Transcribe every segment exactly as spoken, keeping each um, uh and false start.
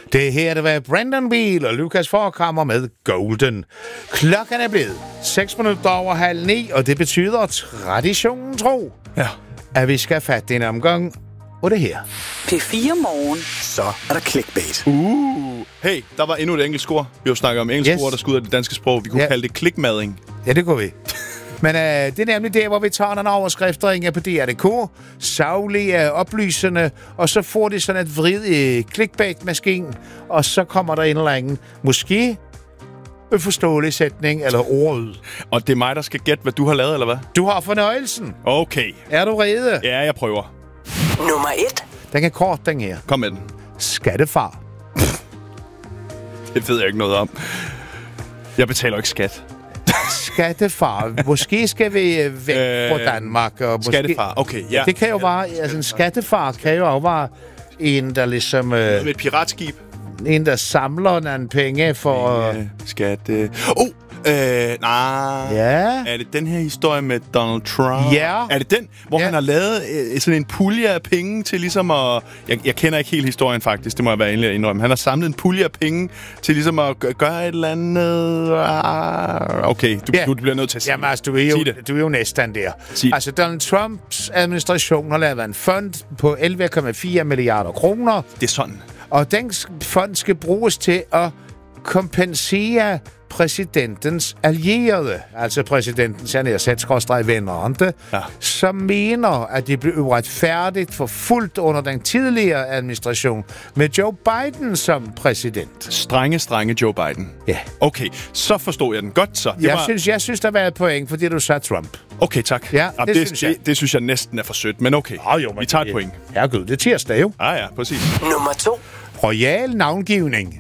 Det her, det var Brandon Beal og Lukas Forkammer med Golden. Klokken er blevet seks minutter over halv ni, og det betyder traditionen tro, ja. at vi skal fatte en omgang og det her. P fire Morgen. Så er der clickbait. Uh, hey, der var endnu et engelsk ord. Vi har jo snakket om engelsk Yes. ord, der skal ud af det danske sprog. Vi kunne Ja. kalde det klikmading. Ja, det kunne vi. Men øh, det er nemlig der, hvor vi tager nogle overskrifter ind på D R punktum d k, saglige, oplysende, og så får de sådan et vrid i clickbait-maskinen, og så kommer der en eller anden, måske uforståelig sætning eller ord ud. Og det er mig, der skal gætte, hvad du har lavet, eller hvad? Du har fornøjelsen. Okay. Er du rede? Ja, jeg prøver. Nummer et. Den er kort, den her. Kom med den. Skattefar. Det ved jeg ikke noget om. Jeg betaler ikke skat. Skattefar. Måske skal vi øh, væk Øh, fra Danmark. Og måske, Skattefar, okay, ja. Det kan jo være, altså en skattefar kan jo også være en, der ligesom... Øh, Med et piratskib. en, der samler nogle penge for... Øh, skat... Øh. Oh, øh, nej. Ja. Er det den her historie med Donald Trump? Ja. Er det den, hvor Ja. han har lavet øh, sådan en pulje af penge til ligesom at... Jeg, jeg kender ikke helt historien faktisk, det må jeg være ærlig at indrømme. Han har samlet en pulje af penge til ligesom at gø- gøre et eller andet... Ah, okay, du, Ja. du bliver nødt til at sige Jamen altså, du er jo, Sig det. du er jo næsten der. Sig det. Altså, Donald Trumps administration har lavet en fond på elleve komma fire milliarder kroner, Det er sådan. og den fond skal bruges til at kompensere præsidentens allierede, altså præsidentens nærsatsskrådstræk venner, ikke? Ja. som mener, at det blev uretfærdigt forfulgt under den tidligere administration med Joe Biden som præsident. Strenge, strenge Joe Biden. Ja. Okay, så forstod jeg den godt så. Det Jeg, var... synes, jeg synes, der var et point, fordi du sagde Trump. Okay, tak. Ja, Jamen, det det, synes jeg. det, det synes jeg næsten er for sødt, men okay. Oh, jo, men Vi tager et det- point. Herregud, det er tirsdag jo. Ah ja, præcis. Nummer to. Royal navngivning.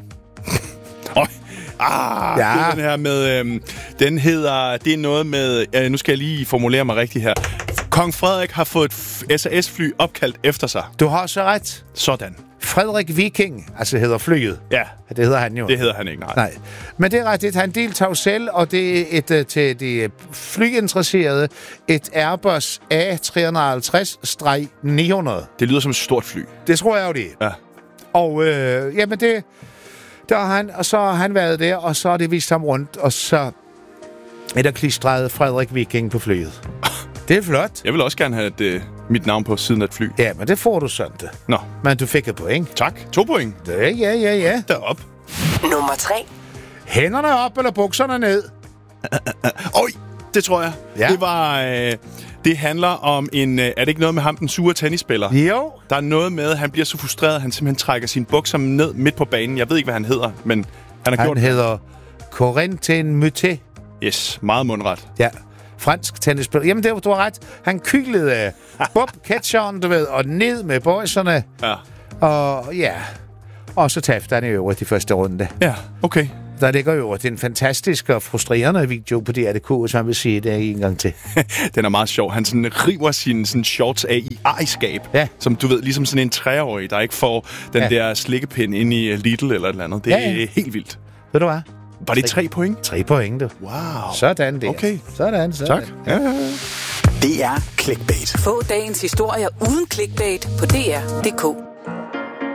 Øj. Ah, Ja. det er den her med, øhm, den hedder, det er noget med, øh, nu skal jeg lige formulere mig rigtigt her. Kong Frederik har fået et f- S A S-fly opkaldt efter sig. Du har så ret. Sådan. Frederik Viking, altså hedder flyet. Ja, Det hedder han jo. det hedder han ikke, nej. Nej. Men det er rigtigt. Han deltog selv, og det er et, uh, til de flyinteresserede et Airbus A tre halvtreds ni hundrede. Det lyder som et stort fly. Det tror jeg jo, det er. Ja. Og øh, jamen det, der har han, og så har han været der, og så er det vist ham rundt, og så er der klistret Frederik Viking på flyet. Det er flot. Jeg vil også gerne have et, øh, mit navn på siden af et fly. Ja, men det får du sådan det. Nå, Men du fik et point. tak. To point. Ja, ja, ja, ja. Derop. Nummer tre. Hænderne op eller bukserne ned. Øj, det tror jeg. Ja. Det var... Øh, det handler om en... Øh, er det ikke noget med ham, den sure tennisspiller? Jo. Der er noget med, at han bliver så frustreret, at han simpelthen trækker sine bukser ned midt på banen. Jeg ved ikke, hvad han hedder, men han har Han gjort hedder Corentin Moutet. Yes, meget mundret. Ja. Fransk tennisspiller. Jamen, det var, du har ret. Han kyglede Bob Ketcheren, du ved, og ned med boyserne. Ja. Og ja. Og så tabte han i øvrigt i første runde. Ja, okay. Der ligger jo en fantastisk og frustrerende video på D R punktum d k, så han vil sige det en gang til. Den er meget sjov. Han sådan river sine sådan shorts af i ejerskab. Ja. Som du ved, ligesom sådan en treårig, der ikke får den Ja. der slikkepind ind i Lidl eller et eller andet. Det er Ja, ja. helt vildt. Ved du hvad? Var det tre point? Tre point, du. Wow. Sådan der. Okay. Sådan, sådan. Tak. Ja, ja, ja. Det er clickbait. Få dagens historier uden clickbait på D R punktum d k.